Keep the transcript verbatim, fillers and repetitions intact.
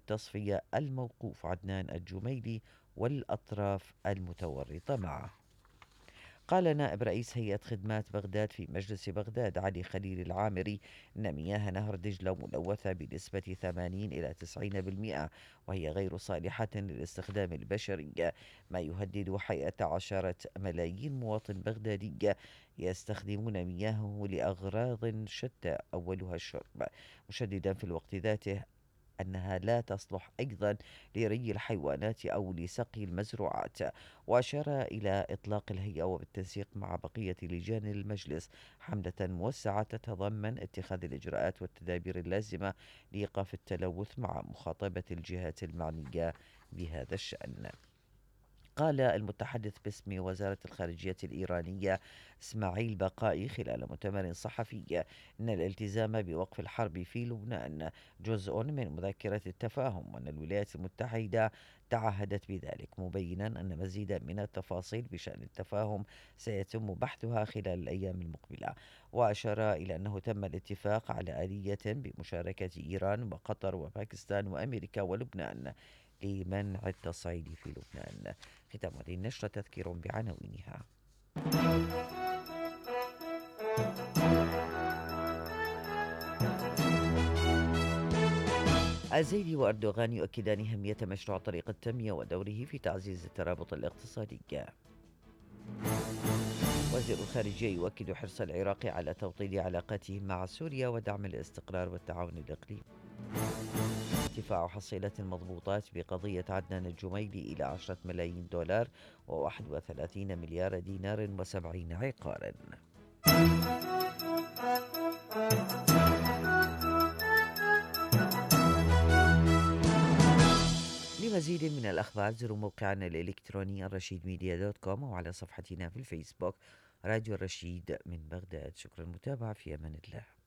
التصفية الموقوف عدنان الجميلي والأطراف المتورطة معه. قال نائب رئيس هيئة خدمات بغداد في مجلس بغداد علي خليل العامري أن مياه نهر دجلة ملوثة بنسبة ثمانين إلى تسعين بالمئة، وهي غير صالحة للاستخدام البشري، ما يهدد حياة عشرة ملايين مواطن بغدادي يستخدمون مياهه لأغراض شتى أولها الشرب، مشددا في الوقت ذاته أنها لا تصلح أيضا لري الحيوانات أو لسقي المزروعات. وأشار إلى إطلاق الهيئة وبالتنسيق مع بقية لجان المجلس حملة موسعة تتضمن اتخاذ الإجراءات والتدابير اللازمة لإيقاف التلوث مع مخاطبة الجهات المعنية بهذا الشأن. قال المتحدث باسم وزارة الخارجية الإيرانية إسماعيل بقائي خلال مؤتمر صحفي أن الالتزام بوقف الحرب في لبنان جزء من مذكرة التفاهم، وأن الولايات المتحدة تعهدت بذلك، مبينا أن مزيدا من التفاصيل بشأن التفاهم سيتم بحثها خلال الأيام المقبلة. وأشار إلى أنه تم الاتفاق على آلية بمشاركة إيران وقطر وباكستان وأمريكا ولبنان لمنع التصعيد في لبنان. ختام هذه النشرة تذكير بعناوينها. الزيدي وأردوغان يؤكدان أهمية مشروع طريق التنمية ودوره في تعزيز الترابط الاقتصادي. وزير الخارجية يؤكد حرص العراق على توطيد علاقاته مع سوريا ودعم الاستقرار والتعاون الإقليمي. ارتفاع حصيلة المضبوطات بقضية عدنان الجميلي إلى عشرة ملايين دولار وواحد وثلاثين مليار دينار وسبعين عقارا. لمزيد من الأخبار زوروا موقعنا الإلكتروني الرشيد ميديا دوت كوم وعلى صفحتنا في الفيسبوك راديو الرشيد من بغداد. شكرا للمتابعة، في أمان الله.